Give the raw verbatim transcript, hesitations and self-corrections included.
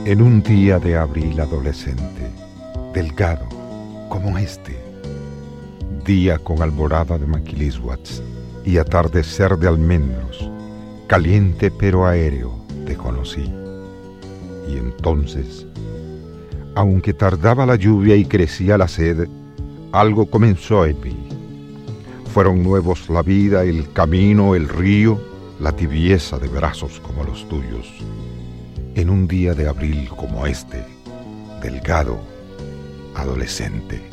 En un día de abril adolescente, delgado como este, día con alborada de maquilisguats y atardecer de almendros, caliente pero aéreo, te conocí. Y entonces, aunque tardaba la lluvia y crecía la sed, algo comenzó en mí. Fueron nuevos la vida, el camino, el río, la tibieza de brazos como los tuyos. En un día de abril como este, delgado, adolescente.